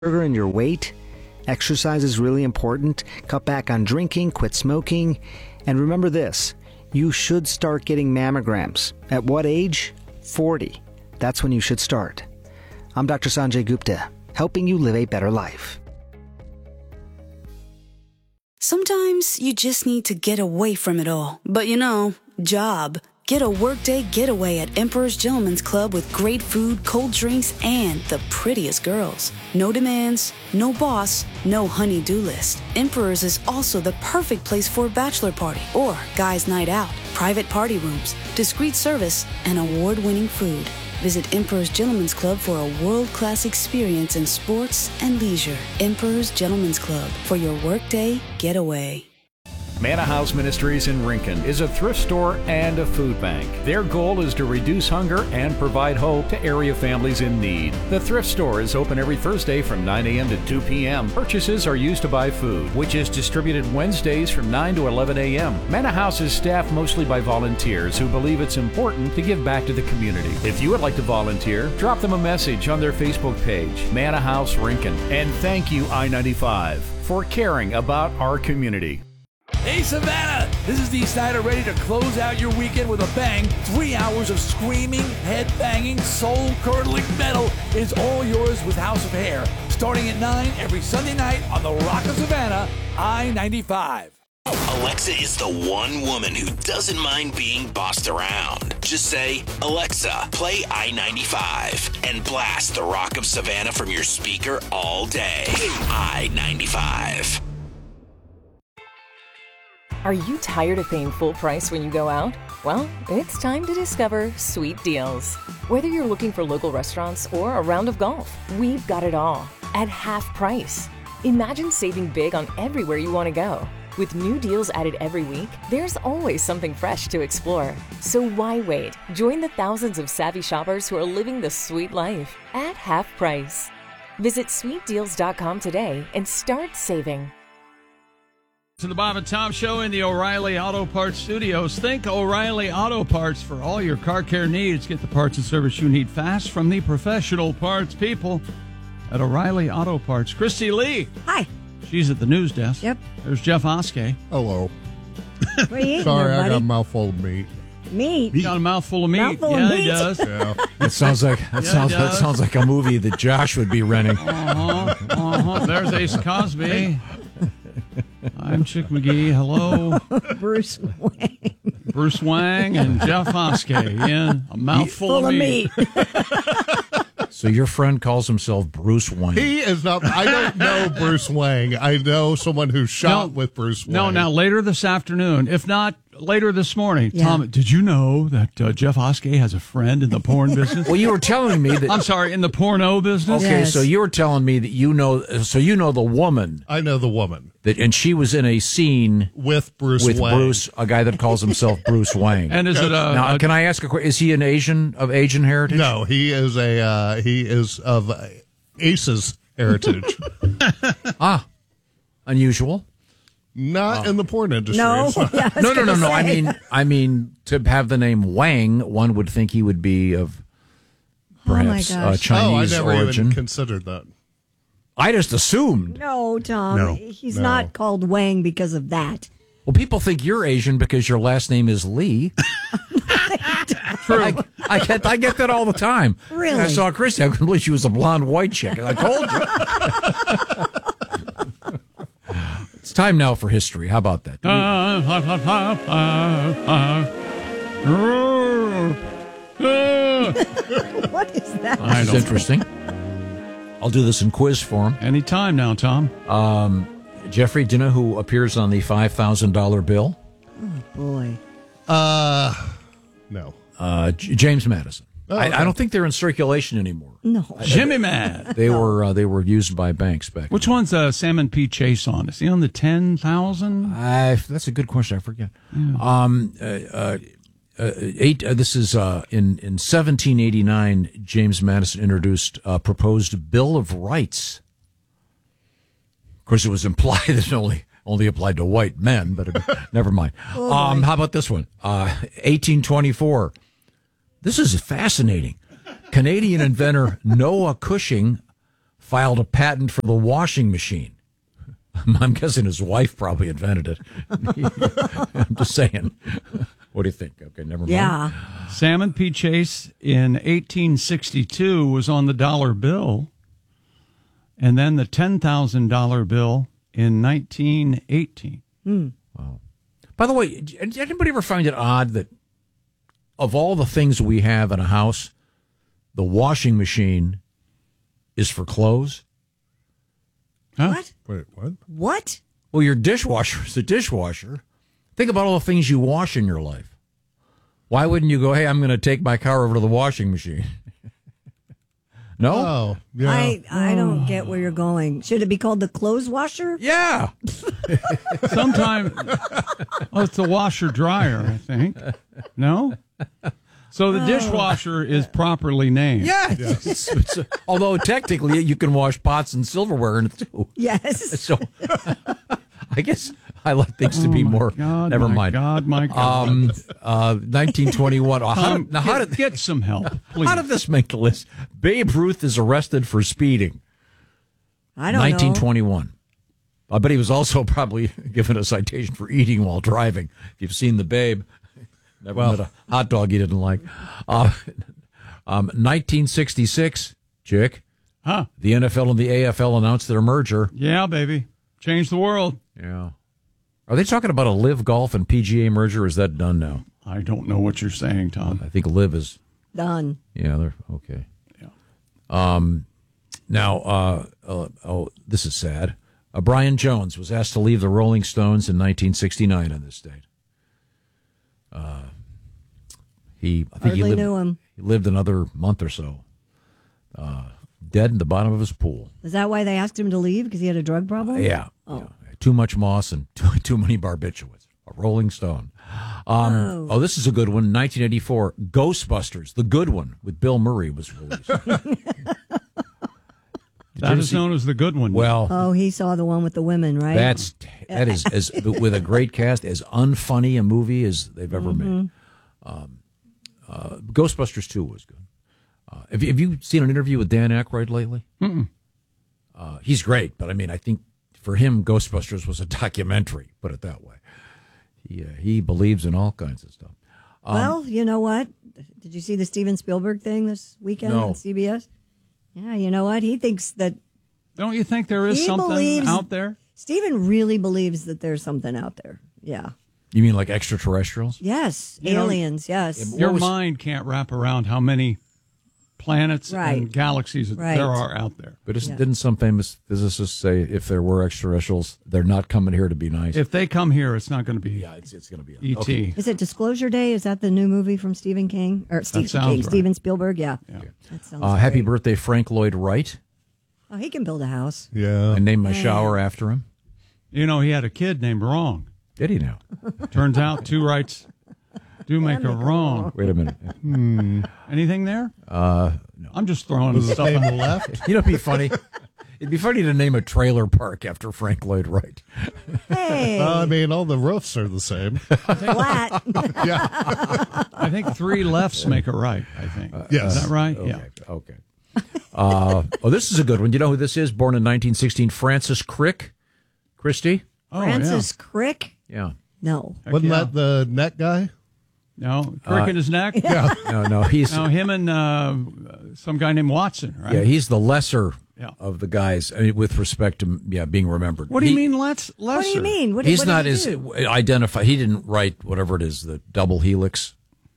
sugar in your weight. Exercise is really important. Cut back on drinking, quit smoking. And remember this, you should start getting mammograms. At what age? 40. That's when you should start. I'm Dr. Sanjay Gupta, helping you live a better life. Sometimes you just need to get away from it all. But job. Get a workday getaway at Emperor's Gentleman's Club with great food, cold drinks, and the prettiest girls. No demands, no boss, no honey-do list. Emperor's is also the perfect place for a bachelor party or guys' night out. Private party rooms, discreet service, and award-winning food. Visit Emperor's Gentleman's Club for a world-class experience in sports and leisure. Emperor's Gentleman's Club for your workday getaway. Manna House Ministries in Rincon is a thrift store and a food bank. Their goal is to reduce hunger and provide hope to area families in need. The thrift store is open every Thursday from 9 a.m. to 2 p.m. Purchases are used to buy food, which is distributed Wednesdays from 9 to 11 a.m. Manna House is staffed mostly by volunteers who believe it's important to give back to the community. If you would like to volunteer, drop them a message on their Facebook page, Manna House Rincon. And thank you, I-95, for caring about our community. Hey Savannah, this is Dee Snider ready to close out your weekend with a bang. 3 hours of screaming, head-banging, soul-curdling metal is all yours with House of Hair. Starting at 9 every Sunday night on the Rock of Savannah, I-95. Alexa is the one woman who doesn't mind being bossed around. Just say, Alexa, play I-95 and blast the Rock of Savannah from your speaker all day. I-95. Are you tired of paying full price when you go out? Well, it's time to discover Sweet Deals. Whether you're looking for local restaurants or a round of golf, we've got it all at half price. Imagine saving big on everywhere you want to go. With new deals added every week, there's always something fresh to explore. So why wait? Join the thousands of savvy shoppers who are living the sweet life at half price. Visit sweetdeals.com today and start saving. To the Bob and Tom Show in the O'Reilly Auto Parts Studios. Think O'Reilly Auto Parts for all your car care needs. Get the parts and service you need fast from the professional parts people at O'Reilly Auto Parts. Christy Lee. Hi. She's at the news desk. Yep. There's Jeff Oskey. Hello. What are you eating Sorry, there, I buddy? got a mouthful of meat. Meat? He got a mouthful of meat. Mouthful yeah, of he meat? does. Yeah. That sounds like a movie that Josh would be renting. There's Ace Cosby. I'm Chick McGee. Hello. Bruce Wayne. Bruce Wang and Jeff Oskey. Yeah, a mouthful of meat. So your friend calls himself Bruce Wayne. He is not. I don't know Bruce Wang. I know someone who shot with Bruce Wang. No, now later this afternoon, if not later this morning. Yeah. Tom, did you know that Jeff Oskey has a friend in the porn business? Well, you were telling me that. I'm sorry, in the porno business? Okay, Yes. so you were telling me that you know the woman. I know the woman And she was in a scene with Bruce with Wang. Bruce, a guy that calls himself Bruce Wang. And is it Now, can I ask a question? Is he an Asian of Asian heritage? No, he is of Ace's heritage. Unusual. Not in the porn industry. No. It's not- Yeah, I was No. gonna say. I mean, to have the name Wang, one would think he would be of perhaps gosh. Chinese I never origin. even considered that. I just assumed. No, Tom. No. He's No. not called Wang because of that. Well, people think you're Asian because your last name is Lee. True. I get that all the time. Really? I saw Christy. I couldn't believe she was a blonde white chick. I told you. It's time now for history. How about that? What is that? I It's don't interesting. I'll do this in quiz form. Any time now, Tom. Jeffrey, do you know who appears on the $5,000 bill? Boy. No. James Madison. okay. I don't think they're in circulation anymore. No. Jimmy Man. They were used by banks back. Which one's Salmon P. Chase on? Is he on the 10,000? That's a good question. I forget. This is in 1789. James Madison introduced a proposed Bill of Rights. Of course, it was implied that it only applied to white men, but never mind. How about this one? 1824. This is fascinating. Canadian inventor Noah Cushing filed a patent for the washing machine. I'm guessing his wife probably invented it. I'm just saying. What do you think? Okay, never mind. Yeah. Salmon P. Chase in 1862 was on the dollar bill, and then the $10,000 bill in 1918. Wow. By the way, did anybody ever find it odd that of all the things we have in a house, the washing machine is for clothes? Huh? What? Wait, what? What? Well, your dishwasher is a dishwasher. Think about all the things you wash in your life. Why wouldn't you go, hey, I'm going to take my car over to the washing machine? No? Oh, yeah. I don't get where you're going. Should it be called the clothes washer? Yeah. Sometimes, it's the washer dryer, I think. No? So the dishwasher is properly named. Yeah. Although technically you can wash pots and silverware in it too. Yes. So I guess I like things to be more. God, never my mind. God, my God. 1921. Get some help, please. How did this make the list? Babe Ruth is arrested for speeding. I don't know. 1921. I bet he was also probably given a citation for eating while driving. If you've seen the Babe, never met a hot dog he didn't like. 1966, Chick. Huh? The NFL and the AFL announced their merger. Yeah, baby. Change the world. Yeah. Are they talking about a Live Golf and PGA merger, or is that done now? I don't know what you're saying, Tom. I think Live is Done. Yeah, they're okay. Yeah. Now, this is sad. Brian Jones was asked to leave the Rolling Stones in 1969 on this date. I think Hardly knew him. He lived another month or so, dead in the bottom of his pool. Is that why they asked him to leave? Because he had a drug problem? Yeah. Oh. Yeah. Too much moss and too many barbiturates. A Rolling Stone. This is a good one. 1984, Ghostbusters, the good one with Bill Murray was released. That is known as the good one. Well, Oh, he saw the one with the women, right? that is as with a great cast, as unfunny a movie as they've ever made. Ghostbusters 2 was good. Have you seen an interview with Dan Aykroyd lately? Mm-mm. He's great, but I mean, I think for him, Ghostbusters was a documentary. Put it that way. He believes in all kinds of stuff. Well, you know what? Did you see the Steven Spielberg thing this weekend on CBS? Yeah, you know what? He thinks that... Don't you think there is something out there? Steven really believes that there's something out there. Yeah. You mean like extraterrestrials? Yes. Aliens, yes. Your mind can't wrap around how many planets and galaxies there are out there. But didn't some famous physicists say if there were extraterrestrials, they're not coming here to be nice? If they come here, it's not going to be. Yeah, it's going to be E.T. Okay. Is it Disclosure Day? Is that the new movie from Stephen King? Or Steven Spielberg? Yeah. That sounds happy great. birthday, Frank Lloyd Wright. Oh, he can build a house. Yeah. I named my shower after him. You know, he had a kid named Wrong. Did he now? Turns out two rights do make a wrong. Wait a minute. Anything there? No. I'm just throwing Was stuff his name out. left? You know, it'd be funny. It'd be funny to name a trailer park after Frank Lloyd Wright. Hey. I mean, all the roofs are the same. Flat. Yeah. I think three lefts make a right, I think. Yes. Is that right? Okay. Yeah. Okay. This is a good one. You know who this is? Born in 1916, Francis Crick. Christie? Oh, Francis Crick? Yeah. No. Wasn't that the net guy? No, crick in his neck? Yeah. No, he's... No, him and some guy named Watson, right? Yeah, he's the lesser of the guys, I mean, with respect to being remembered. What do you mean lesser? What do you mean? He's what not did he as do? identified. He didn't write whatever it is, the double helix,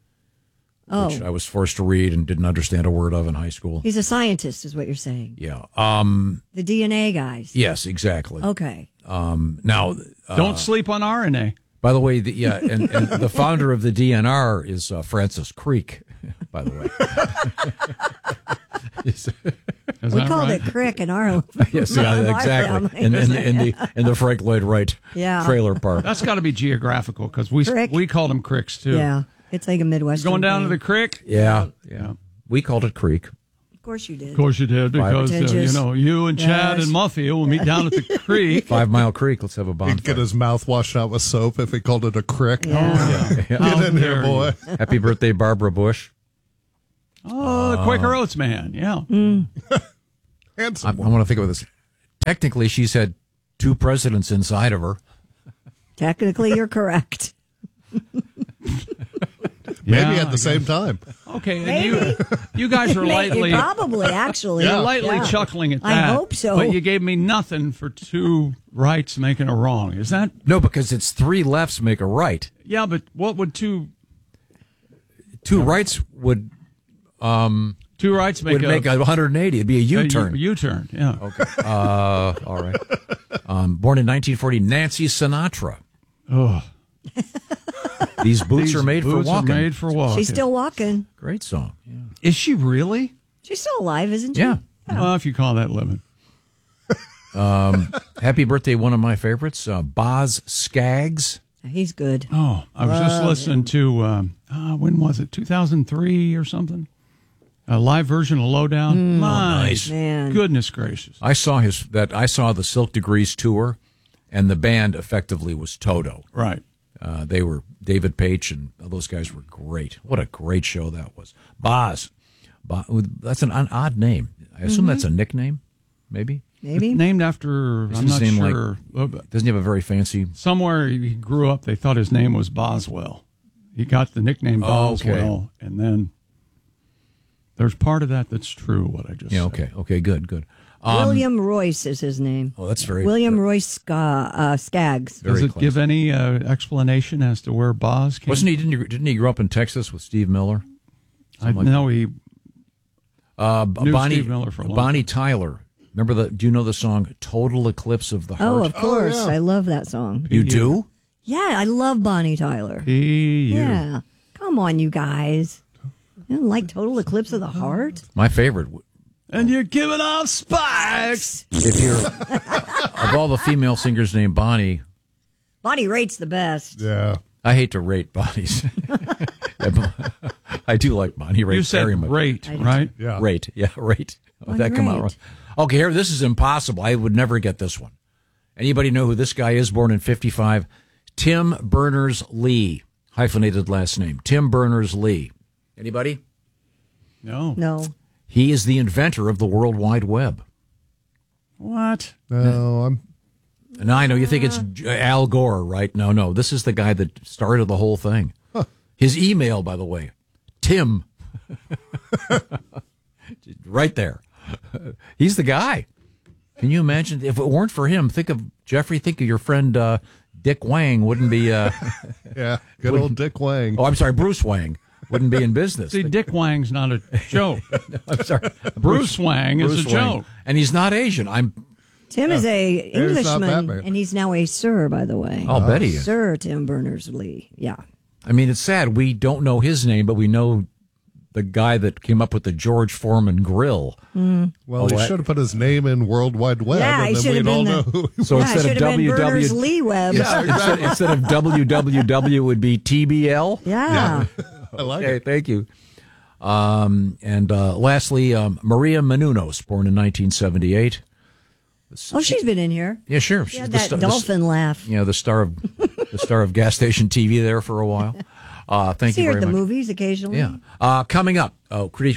which I was forced to read and didn't understand a word of in high school. He's a scientist, is what you're saying. Yeah. The DNA guys. Yes, exactly. Okay. Now, don't sleep on RNA. by the way, and the founder of the DNR is Francis Crick, by the way. We called it Crick in our Yes, yeah, exactly. In the Frank Lloyd Wright trailer park. That's got to be geographical because we called them cricks too. Yeah, it's like a Midwestern. Going down thing. to the creek. Yeah. We called it Creek. Of course you did. Of course you did because you and Chad and Muffy will meet down at the creek. 5 Mile Creek. Let's have a bonfire. He'd get his mouth washed out with soap if he called it a crick. Yeah. Get in here, boy. Happy birthday, Barbara Bush. Oh, the Quaker Oats man. Yeah. Handsome I want to think about this. Technically, she's had 2 presidents inside of her. Technically, you're correct. Maybe at the same time. Okay, and you guys are lightly... Probably, actually. You're lightly chuckling at that. I hope so. But you gave me nothing for 2 rights making a wrong. Is that... No, because it's 3 lefts make a right. Yeah, but what would 2 rights would... 2 rights make would make 180. It'd be a U-turn. A U-turn, yeah. Okay. All right. Born in 1940, Nancy Sinatra. Oh. These boots are made for walking. Are made for walking. She's still walking. Great song. Yeah. Is she really? She's still alive, isn't she? Yeah. Well, if you call that living. Happy birthday, one of my favorites, Boz Scaggs. He's good. Oh, I was just listening to, when was it, 2003 or something? A live version of Lowdown. Nice. Man. Goodness gracious. I saw the Silk Degrees tour, and the band effectively was Toto. Right. They were David Paich, and those guys were great. What a great show that was. Boz. That's an odd name. I assume that's a nickname, maybe? Maybe. Named after, I'm not sure. Doesn't he have a very fancy... Somewhere he grew up, they thought his name was Boswell. He got the nickname Boswell, and then there's part of that that's true, what I just said. Okay, good. William Royce is his name. Oh, that's very... William Royce Scaggs. Does it give any explanation as to where Boz came? Didn't he grow up in Texas with Steve Miller? I know he knew Bonnie, Steve Miller for a long Bonnie time. Tyler. Remember do you know the song Total Eclipse of the Heart? Oh, of course. Oh, yeah. I love that song. You do? Yeah, I love Bonnie Tyler. Yeah. Come on, you guys. You don't like Total Eclipse of the Heart? My favorite. And you're giving off spikes. If you're of all the female singers named Bonnie, Bonnie Raitt's the best. Yeah. I hate to rate Bonnie's. I do like Bonnie Raitt You said very much. rate, right? Yeah. Rate. Oh, that come out wrong. Okay, here, this is impossible. I would never get this one. Anybody know who this guy is? Born in 1955. Tim Berners-Lee. Hyphenated last name. Tim Berners-Lee. Anybody? No. He is the inventor of the World Wide Web. What? No, Now, I know you think it's Al Gore, right? No. This is the guy that started the whole thing. Huh. His email, by the way, Tim. Right there. He's the guy. Can you imagine? If it weren't for him, think of your friend Dick Wang wouldn't be... yeah, good old Dick Wang. Oh, I'm sorry, Bruce Wang. Wouldn't be in business. See, Dick Wang's not a joke. No, I'm sorry. Bruce Wang is a joke. And he's not Asian. Tim is a Englishman, and he's now a sir, by the way. I'll bet he is. Sir Tim Berners-Lee, yeah. I mean, it's sad. We don't know his name, but we know the guy that came up with the George Foreman grill. Well, he should have put his name in World Wide Web, Yeah, and he then should we'd have all been know. So instead of Berners-Lee Web. instead of www, it would be TBL. Yeah. I like Okay, it. thank you. And lastly, Maria Menounos, born in 1978. Oh, she's been in here. Yeah, sure. She had that dolphin laugh. Yeah, the star of gas station TV there for a while. Thank See you her very at the much. movies occasionally. Yeah. Coming up. Oh, Critty.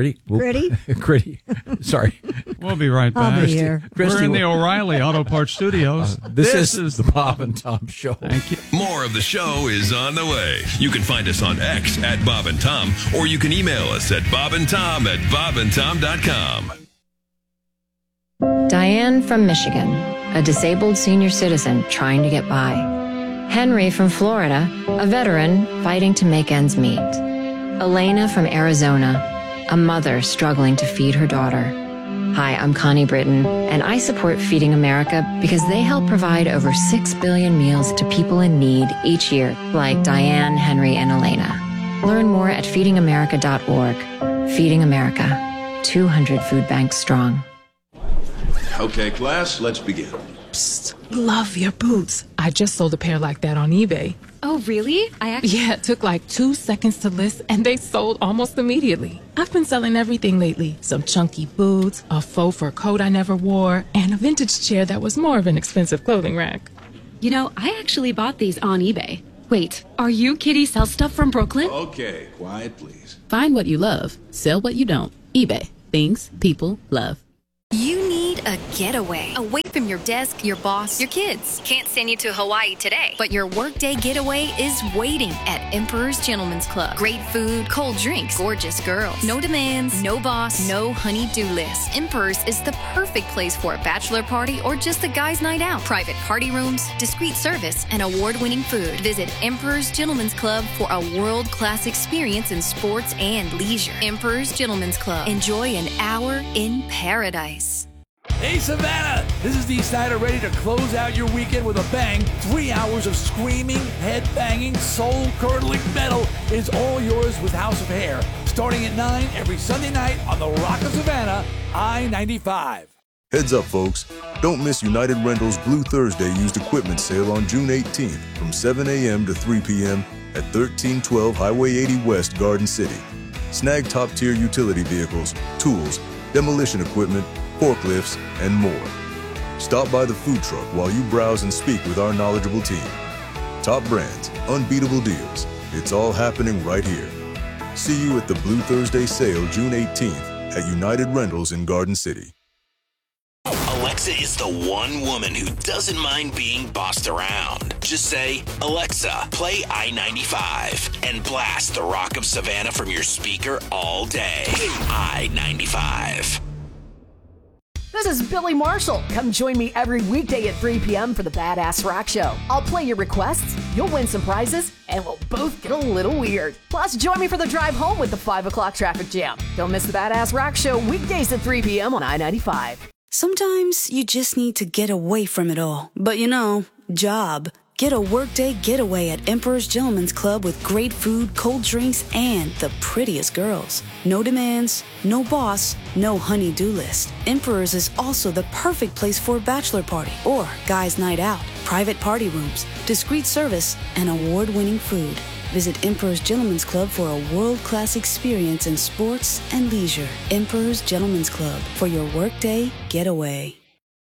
Sorry. We'll be right back. I'll be here. We're in the O'Reilly Auto Parts Studios. This is the Bob and Tom Show. Thank you. More of the show is on the way. You can find us on X at Bob and Tom, or you can email us at bobandtom@bobandtom.com. Diane from Michigan, a disabled senior citizen trying to get by. Henry from Florida, a veteran fighting to make ends meet. Elena from Arizona, a mother struggling to feed her daughter. Hi, I'm Connie Britton, and I support Feeding America because they help provide over 6 billion meals to people in need each year, like Diane, Henry, and Elena. Learn more at feedingamerica.org. Feeding America, 200 food banks strong. Okay, class, let's begin. Psst, love your boots. I just sold a pair like that on eBay. Oh, really? Yeah, it took like 2 seconds to list, and they sold almost immediately. I've been selling everything lately. Some chunky boots, a faux fur coat I never wore, and a vintage chair that was more of an expensive clothing rack. You know, I actually bought these on eBay. Wait, are you Kitty Sell Stuff from Brooklyn? Okay, quiet, please. Find what you love, sell what you don't. eBay. Things people love. You a getaway. Away from your desk, your boss, your kids. Can't send you to Hawaii today, but your workday getaway is waiting at Emperor's Gentleman's Club. Great food, cold drinks, gorgeous girls. No demands, no boss, no honey-do list. Emperor's is the perfect place for a bachelor party or just a guy's night out. Private party rooms, discreet service, and award-winning food. Visit Emperor's Gentleman's Club for a world-class experience in sports and leisure. Emperor's Gentleman's Club. Enjoy an hour in paradise. Hey, Savannah! This is Dee Snider, ready to close out your weekend with a bang. 3 hours of screaming, head-banging, soul-curdling metal is all yours with House of Hair. Starting at 9 every Sunday night on the Rock of Savannah, I-95. Heads up, folks. Don't miss United Rentals Blue Thursday used equipment sale on June 18th from 7 a.m. to 3 p.m. at 1312 Highway 80 West, Garden City. Snag top-tier utility vehicles, tools, demolition equipment, forklifts, and more. Stop by the food truck while you browse and speak with our knowledgeable team. Top brands, unbeatable deals. It's all happening right here. See you at the Blue Thursday sale June 18th at United Rentals in Garden City. Alexa is the one woman who doesn't mind being bossed around. Just say, Alexa, play I-95 and blast the Rock of Savannah from your speaker all day. I-95. This is Billy Marshall. Come join me every weekday at 3 p.m. for the Badass Rock Show. I'll play your requests, you'll win some prizes, and we'll both get a little weird. Plus, join me for the drive home with the 5 o'clock traffic jam. Don't miss the Badass Rock Show weekdays at 3 p.m. on I-95. Sometimes you just need to get away from it all. But job. Get a workday getaway at Emperor's Gentleman's Club with great food, cold drinks, and the prettiest girls. No demands, no boss, no honey-do list. Emperor's is also the perfect place for a bachelor party or guy's night out. Private party rooms, discreet service, and award-winning food. Visit Emperor's Gentleman's Club for a world-class experience in sports and leisure. Emperor's Gentleman's Club for your workday getaway.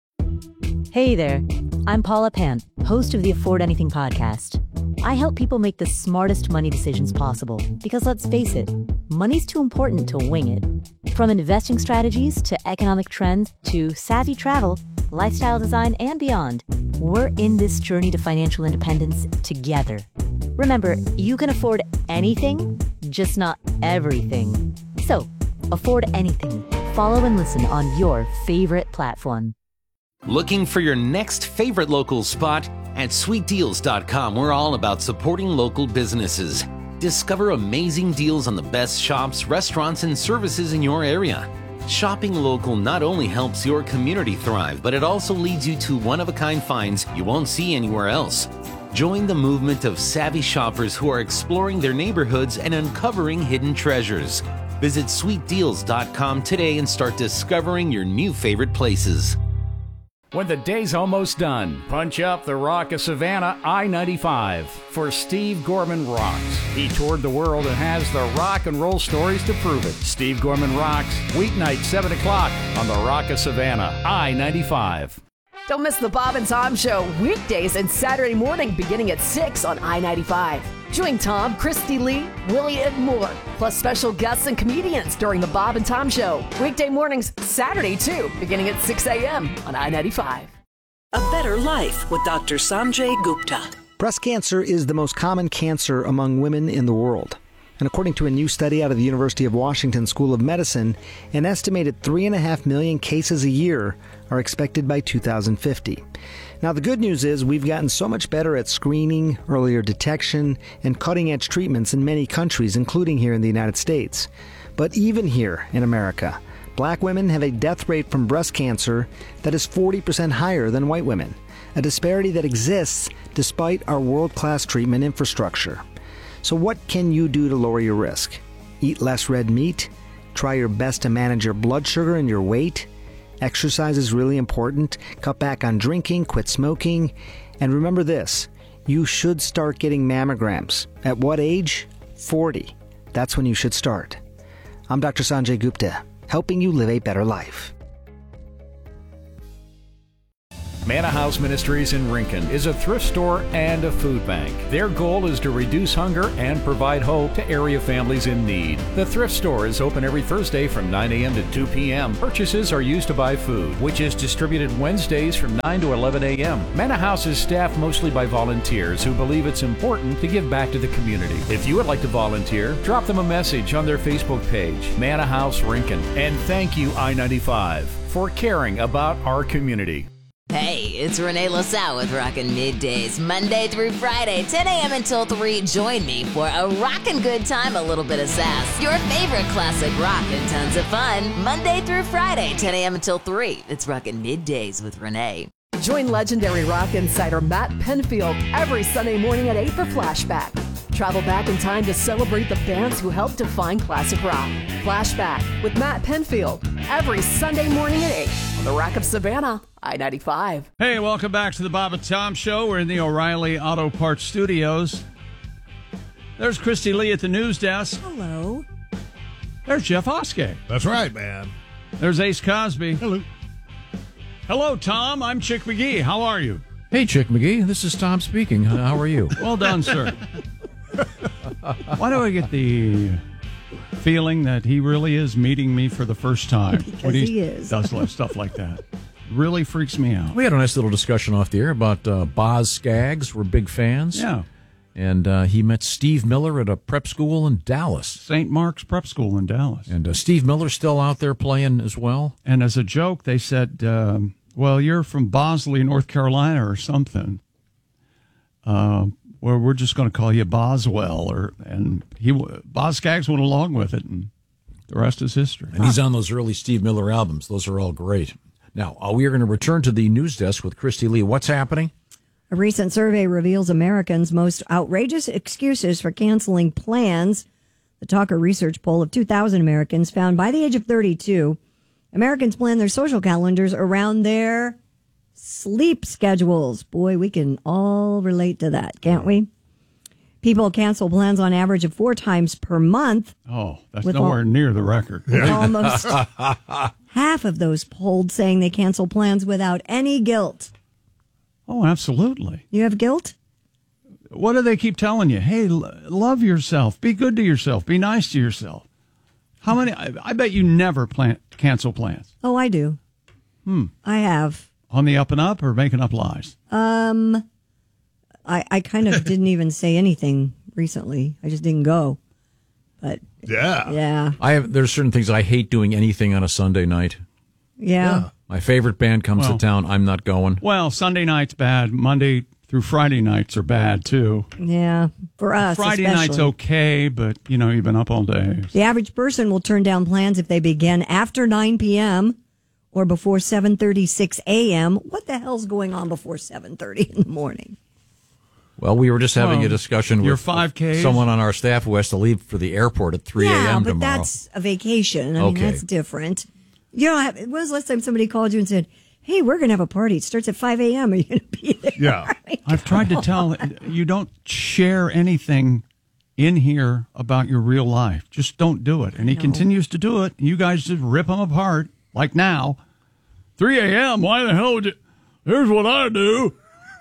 Hey there, I'm Paula Pant, host of the Afford Anything podcast. I help people make the smartest money decisions possible because let's face it, money's too important to wing it. From investing strategies to economic trends to savvy travel, lifestyle design, and beyond, we're in this journey to financial independence together. Remember, you can afford anything, just not everything. So, afford anything. Follow and listen on your favorite platform. Looking for your next favorite local spot? At sweetdeals.com, we're all about supporting local businesses. Discover amazing deals on the best shops, restaurants, and services in your area. Shopping local not only helps your community thrive, but it also leads you to one-of-a-kind finds you won't see anywhere else. Join the movement of savvy shoppers who are exploring their neighborhoods and uncovering hidden treasures. Visit sweetdeals.com today and start discovering your new favorite places. When the day's almost done, punch up the Rock of Savannah I-95 for Steve Gorman Rocks. He toured the world and has the rock and roll stories to prove it. Steve Gorman Rocks, weeknight 7 o'clock on the Rock of Savannah I-95. Don't miss the Bob and Tom Show weekdays and Saturday morning beginning at 6 on I-95. Join Tom, Christy Lee, Willie, and more, plus special guests and comedians during the Bob and Tom Show. Weekday mornings, Saturday too, beginning at 6 a.m. on I-95. A Better Life with Dr. Sanjay Gupta. Breast cancer is the most common cancer among women in the world. And according to a new study out of the University of Washington School of Medicine, an estimated 3.5 million cases a year are expected by 2050. Now, the good news is we've gotten so much better at screening, earlier detection, and cutting-edge treatments in many countries, including here in the United States. But even here in America, black women have a death rate from breast cancer that is 40% higher than white women, a disparity that exists despite our world-class treatment infrastructure. So what can you do to lower your risk? Eat less red meat? Try your best to manage your blood sugar and your weight? Exercise is really important. Cut back on drinking, quit smoking. And remember this, you should start getting mammograms. At what age? 40. That's when you should start. I'm Dr. Sanjay Gupta, helping you live a better life. Manna House Ministries in Rincon is a thrift store and a food bank. Their goal is to reduce hunger and provide hope to area families in need. The thrift store is open every Thursday from 9 a.m. to 2 p.m. Purchases are used to buy food, which is distributed Wednesdays from 9 to 11 a.m. Manna House is staffed mostly by volunteers who believe it's important to give back to the community. If you would like to volunteer, drop them a message on their Facebook page, Manna House Rincon. And thank you, I-95, for caring about our community. Hey, it's Renee LaSalle with Rockin' Middays, Monday through Friday, 10 a.m. until 3. Join me for a rockin' good time, a little bit of sass, your favorite classic rock, and tons of fun. Monday through Friday, 10 a.m. until 3. It's Rockin' Middays with Renee. Join legendary rock insider Matt Penfield every Sunday morning at 8 for Flashback. Travel back in time to celebrate the bands who helped define classic rock. Flashback with Matt Penfield every Sunday morning at 8 on the Rock of Savannah, I-95. Hey, welcome back to the Bob and Tom Show. We're in the O'Reilly Auto Parts Studios. There's Christy Lee at the news desk. Hello. There's Jeff Oskey. That's right, man. There's Ace Cosby. Hello. Hello, Tom. I'm Chick McGee. How are you? Hey, Chick McGee. This is Tom speaking. How are you? Well done, sir. Why do I get the feeling that he really is meeting me for the first time? Because when he is. Does stuff like that. Really freaks me out. We had a nice little discussion off the air about Boz Skaggs. We're big fans. Yeah. And he met Steve Miller at a prep school in Dallas. St. Mark's Prep School in Dallas. And Steve Miller's still out there playing as well. And as a joke, they said, well, you're from Bosley, North Carolina or something. Well, we're just going to call you Boswell. And Boz Skaggs went along with it, and the rest is history. And he's on those early Steve Miller albums. Those are all great. Now, we are going to return to the news desk with Christy Lee. What's happening? A recent survey reveals Americans' most outrageous excuses for canceling plans. The Talker Research poll of 2,000 Americans found by the age of 32, Americans plan their social calendars around their sleep schedules. Boy, we can all relate to that, can't we? People cancel plans on average of 4 times per month. Oh, that's nowhere near the record. Almost half of those polled saying they cancel plans without any guilt. Oh, absolutely. You have guilt? What do they keep telling you? Hey, love yourself. Be good to yourself. Be nice to yourself. How many? I bet you never cancel plans. Oh, I do. I have. On the up and up or making up lies? I kind of didn't even say anything recently. I just didn't go. But yeah. There's certain things I hate doing anything on a Sunday night. Yeah. My favorite band comes to town. I'm not going. Well, Sunday night's bad. Monday through Friday nights are bad, too. Yeah, for us Friday especially. night's okay, but, you've been up all day. The average person will turn down plans if they begin after 9 p.m. or before 7:36 a.m. What the hell's going on before 7:30 in the morning? Well, we were just having a discussion your with 5Ks? someone on our staff who has to leave for the airport at 3 a.m. Yeah, but tomorrow. that's a vacation. I mean, that's different. When was the last time somebody called you and said, hey, we're going to have a party. It starts at 5 a.m. Are you going to be there? Yeah. I've tried to tell you don't share anything in here about your real life. Just don't do it. And he continues to do it. You guys just rip him apart, like now. 3 a.m., why the hell would you? Here's what I do.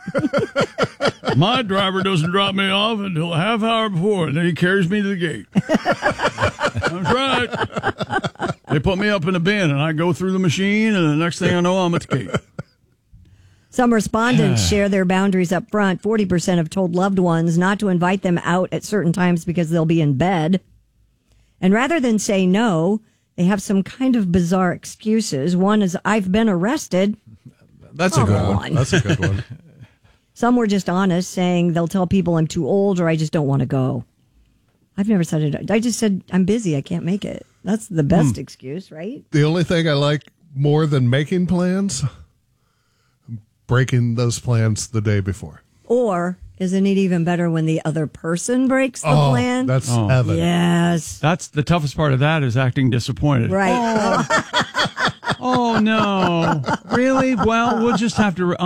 My driver doesn't drop me off until a half hour before, and then he carries me to the gate. That's right. They put me up in a bin, and I go through the machine, and the next thing I know, I'm at the gate. Some respondents share their boundaries up front. 40% have told loved ones not to invite them out at certain times because they'll be in bed. And rather than say no, they have some kind of bizarre excuses. One is, I've been arrested. That's a good one. That's a good one. Some were just honest, saying they'll tell people I'm too old or I just don't want to go. I've never said it. I just said, I'm busy. I can't make it. That's the best excuse, right? The only thing I like more than making plans, breaking those plans the day before. Or isn't it even better when the other person breaks the plan? That's heaven. Yes. That's the toughest part of that is acting disappointed. Right. Oh, no. Really? Well, we'll just have to...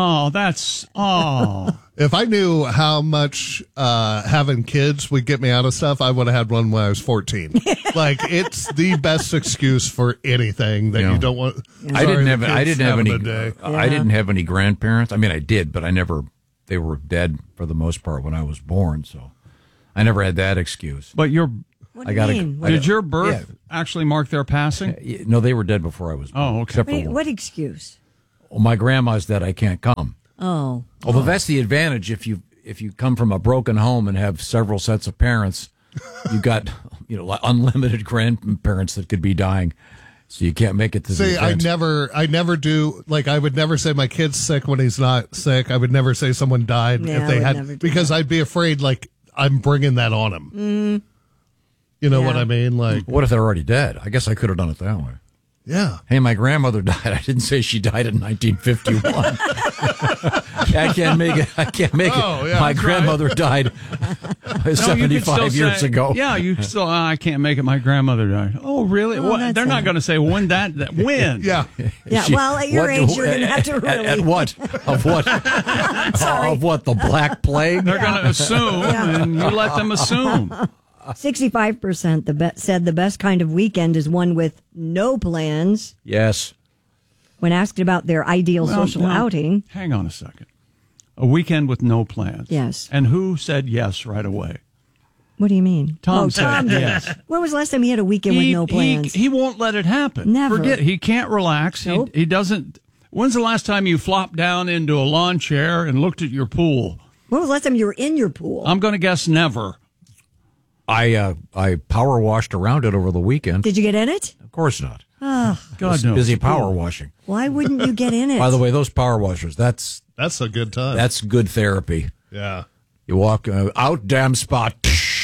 If I knew how much having kids would get me out of stuff, I would have had one when I was 14. Like, it's the best excuse for anything that you don't want. I didn't have any grandparents. I mean, I did, but they were dead for the most part when I was born, so I never had that excuse. But What do you mean? Did your birth actually mark their passing? No, they were dead before I was born. Oh, okay. Except for What excuse? well, my grandma's dead. I can't come. Oh. Although that's the advantage if you come from a broken home and have several sets of parents, you got unlimited grandparents that could be dying, so you can't make it to the event. I never do. Like, I would never say my kid's sick when he's not sick. I would never say someone died if they had, because I'd be afraid like I'm bringing that on them. Mm. You know what I mean? Like, what if they're already dead? I guess I could have done it that way. Yeah. Hey, my grandmother died. I didn't say she died in 1951. I can't make it. Yeah, my grandmother died 75 years ago. Yeah, you still. I can't make it. My grandmother died. Oh, really? Oh, they're not going to say when that when. Yeah. Yeah. Well, at your age, you're going to have to really. At what? Of what? Of what? The Black Plague? They're going to assume, and you let them assume. 65% said the best kind of weekend is one with no plans. Yes. When asked about their ideal social outing. Hang on a second. A weekend with no plans. Yes. And who said yes right away? What do you mean? Tom said did. Yes. When was the last time he had a weekend with no plans? He won't let it happen. Never. Forget. He can't relax. Nope. He doesn't. When's the last time you flopped down into a lawn chair and looked at your pool? When was the last time you were in your pool? I'm going to guess never. I power washed around it over the weekend. Did you get in it? Of course not. Oh, God knows. Busy power washing. Why wouldn't you get in it? By the way, those power washers, that's a good time. That's good therapy. Yeah. You walk out, damn spot.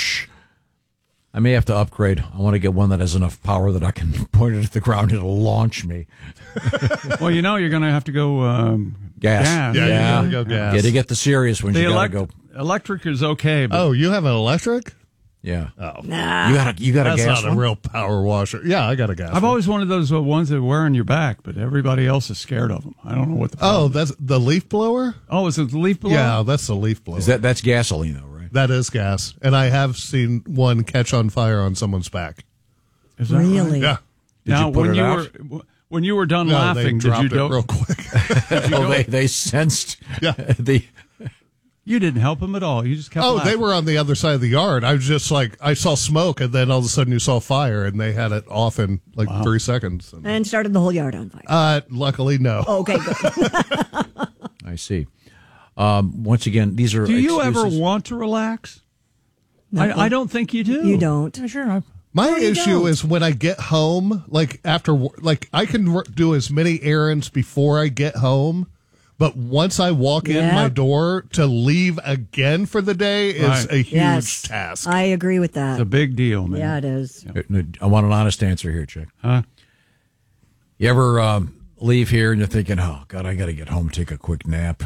I may have to upgrade. I want to get one that has enough power that I can point it at the ground and it'll launch me. Well, you're going to have to go gas. Yeah, you gotta go gas. Yeah, to get the serious ones, you gotta go. Electric is okay. But Oh, you have an electric? Yeah. Oh. Nah. You got a That's gas not one? a real power washer. Yeah, I got a gas I've one. always wanted those ones that wear on your back, but everybody else is scared of them. I don't know what the problem is. That's the leaf blower? Oh, is it the leaf blower? Yeah, that's the leaf blower. That's gasoline though, right? That is gas. And I have seen one catch on fire on someone's back. Is that Really? Yeah. Did Now, you put when it you out? were when you were done No, laughing, they dropped did you it real quick. They sensed Yeah. the. You didn't help him at all. You just kept Oh, laughing. they were on the other side of the yard. I was just like, I saw smoke, and then all of a sudden you saw fire, and they had it off in like 3 seconds. And started the whole yard on fire. Luckily, no. Okay, good. I see. Once again, these are. Do you ever excuses. want to relax? No. I don't think you do. You don't. Sure. My No, you issue don't. is when I get home, like after, like I can do as many errands before I get home, but once I walk in my Yep. door to leave again for the day is Right. a huge Yes. task. I agree with It's that. a big deal, man. Yeah, it is. I want an honest answer here, Chick. Huh? You ever leave here and you're thinking, oh, God, I got to get home, take a quick nap.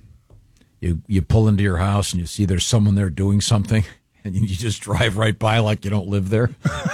You pull into your house and you see there's someone there doing something, and you just drive right by like you don't live there.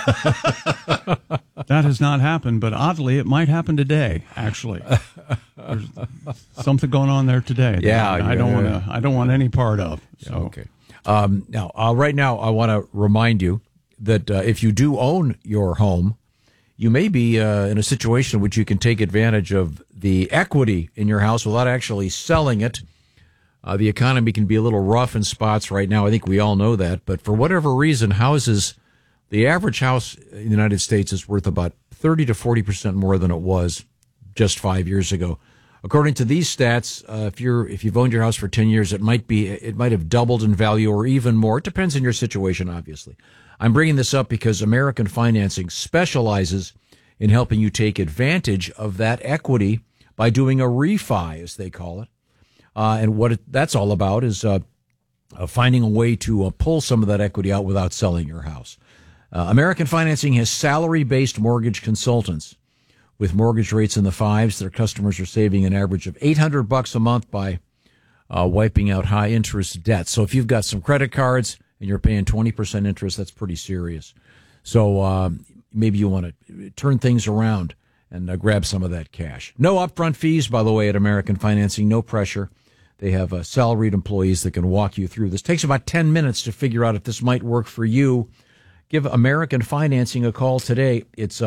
That has not happened, but oddly, it might happen today. Actually, there's something going on there today. Yeah, that I don't want any part of. So. Okay. Now, right now, I want to remind you that if you do own your home, you may be in a situation in which you can take advantage of the equity in your house without actually selling it. The economy can be a little rough in spots right now. I think we all know that. But for whatever reason, the average house in the United States is worth about 30 to 40% more than it was just 5 years ago. According to these stats, if you've owned your house for 10 years, it might have doubled in value or even more. It depends on your situation, obviously. I'm bringing this up because American Financing specializes in helping you take advantage of that equity by doing a refi, as they call it. And what that's all about is finding a way to pull some of that equity out without selling your house. American Financing has salary-based mortgage consultants. With mortgage rates in the fives, their customers are saving an average of $800 a month by wiping out high-interest debt. So if you've got some credit cards and you're paying 20% interest, that's pretty serious. So maybe you want to turn things around and grab some of that cash. No upfront fees, by the way, at American Financing. No pressure. They have salaried employees that can walk you through this. Takes about 10 minutes to figure out if this might work for you. Give American Financing a call today. It's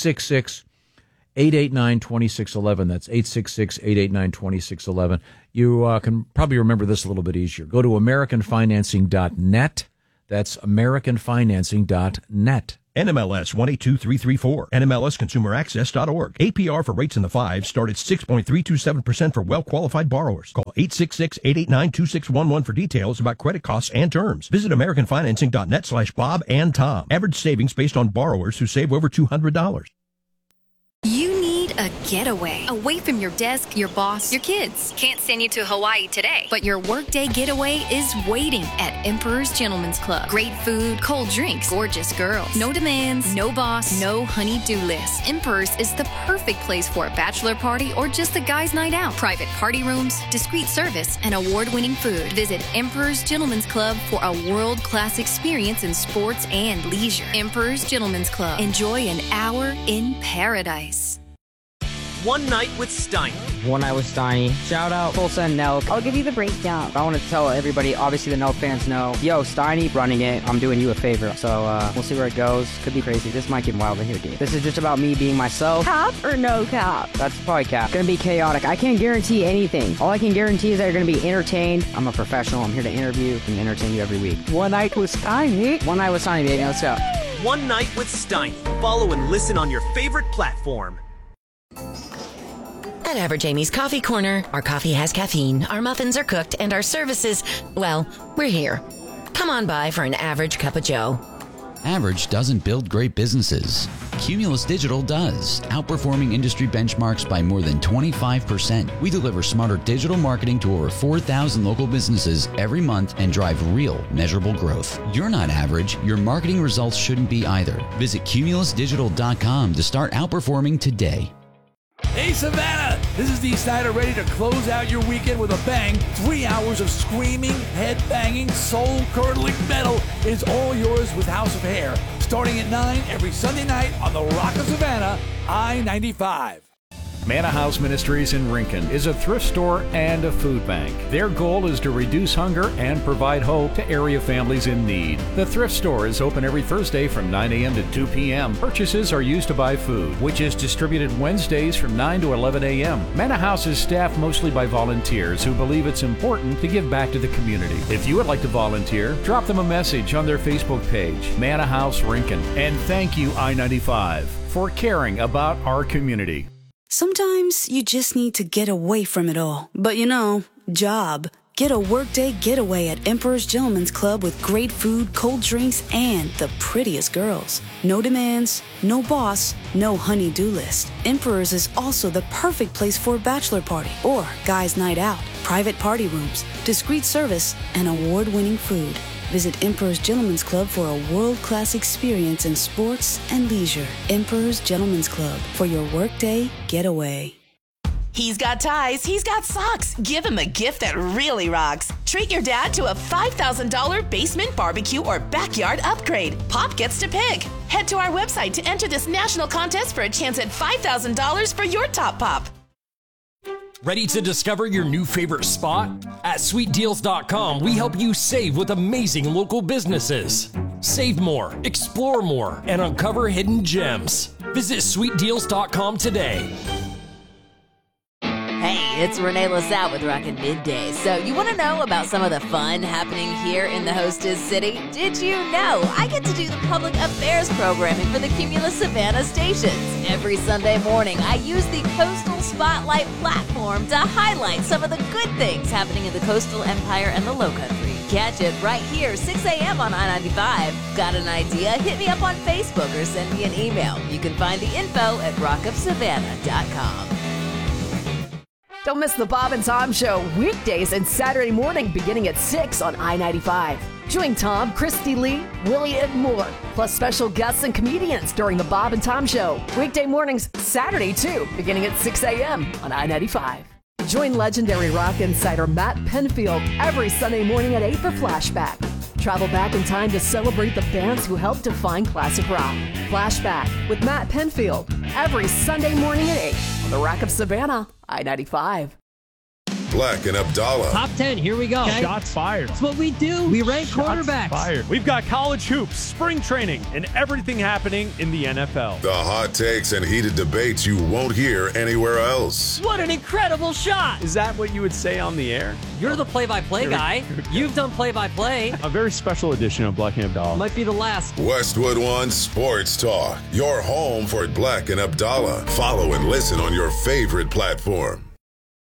866-889-2611. That's 866-889-2611. You can probably remember this a little bit easier. Go to AmericanFinancing.net. That's AmericanFinancing.net. NMLS 182334. NMLSConsumerAccess.org. APR for rates in the 5s start at 6.327% for well-qualified borrowers. Call 866-889-2611 for details about credit costs and terms. Visit AmericanFinancing.net/Bob and Tom. Average savings based on borrowers who save over $200. You need a getaway. Away from your desk, your boss, your kids. Can't send you to Hawaii today, but your workday getaway is waiting at Emperor's Gentleman's Club. Great food, cold drinks, gorgeous girls. No demands, no boss, no honey-do list. Emperor's is the perfect place for a bachelor party or just a guy's night out. Private party rooms, discreet service, and award-winning food. Visit Emperor's Gentleman's Club for a world-class experience in sports and leisure. Emperor's Gentleman's Club. Enjoy an hour in paradise. One Night with Steiny. One Night with Steiny. Shout out Tulsa and Nelk. I'll give you the breakdown. I want to tell everybody, obviously the Nelk fans know, yo, Steiny running it. I'm doing you a favor. So we'll see where it goes. Could be crazy. This might get wild in here, dude. This is just about me being myself. Cap or no cap? That's probably cap. Gonna be chaotic. I can't guarantee anything. All I can guarantee is that you're gonna be entertained. I'm a professional. I'm here to interview and entertain you every week. One Night with Steiny. One Night with Steiny, baby. Let's go. One Night with Steiny. Follow and listen on your favorite platform. At Average Amy's Coffee Corner, our coffee has caffeine, our muffins are cooked, and our services, well, we're here. Come on by for an average cup of joe. Average doesn't build great businesses. Cumulus Digital does, outperforming industry benchmarks by more than 25%. We deliver smarter digital marketing to over 4,000 local businesses every month and drive real, measurable growth. You're not average. Your marketing results shouldn't be either. Visit cumulusdigital.com to start outperforming today. Hey, Savannah! This is Dee Snider ready to close out your weekend with a bang. 3 hours of screaming, head-banging, soul-curdling metal is all yours with House of Hair. Starting at 9 every Sunday night on the Rock of Savannah, I-95. Manna House Ministries in Rincon is a thrift store and a food bank. Their goal is to reduce hunger and provide hope to area families in need. The thrift store is open every Thursday from 9 a.m. to 2 p.m. Purchases are used to buy food, which is distributed Wednesdays from 9 to 11 a.m. Manna House is staffed mostly by volunteers who believe it's important to give back to the community. If you would like to volunteer, drop them a message on their Facebook page, Manna House Rincon. And thank you, I-95, for caring about our community. Sometimes you just need to get away from it all. But job. Get a workday getaway at Emperor's Gentleman's Club with great food, cold drinks, and the prettiest girls. No demands, no boss, no honey-do list. Emperor's is also the perfect place for a bachelor party or guy's night out. Private party rooms, discreet service, and award-winning food. Visit Emperor's Gentleman's Club for a world-class experience in sports and leisure. Emperor's Gentleman's Club for your workday getaway. He's got ties, he's got socks. Give him a gift that really rocks. Treat your dad to a $5,000 basement barbecue or backyard upgrade. Pop gets to pick. Head to our website to enter this national contest for a chance at $5,000 for your top pop. Ready to discover your new favorite spot? At SweetDeals.com, we help you save with amazing local businesses. Save more, explore more, and uncover hidden gems. Visit SweetDeals.com today. Hey, it's Renee LaSalle with Rockin' Midday. So you want to know about some of the fun happening here in the Hostess City? Did you know I get to do the public affairs programming for the Cumulus Savannah stations? Every Sunday morning, I use the Coastal Spotlight platform to highlight some of the good things happening in the Coastal Empire and the Lowcountry. Catch it right here, 6 a.m. on I-95. Got an idea? Hit me up on Facebook or send me an email. You can find the info at rockofsavannah.com. Don't miss the Bob and Tom Show weekdays and Saturday morning beginning at 6 on I-95. Join Tom, Christy Lee, Willie, and more, plus special guests and comedians during the Bob and Tom Show. Weekday mornings, Saturday too, beginning at 6 a.m. on I-95. Join legendary rock insider Matt Penfield every Sunday morning at 8 for Flashback. Travel back in time to celebrate the bands who helped define classic rock. Flashback with Matt Penfield, every Sunday morning at 8 on the Rock of Savannah, I-95. Black and Abdallah. Top 10, here we go. Okay. Shots fired. That's what we do. We rank quarterbacks. Fired. We've got college hoops, spring training, and everything happening in the NFL. The hot takes and heated debates you won't hear anywhere else. What an incredible shot. Is that what you would say on the air? You're the play-by-play guy. You've done play-by-play. A very special edition of Black and Abdallah. Might be the last. Westwood One Sports Talk. Your home for Black and Abdallah. Follow and listen on your favorite platform.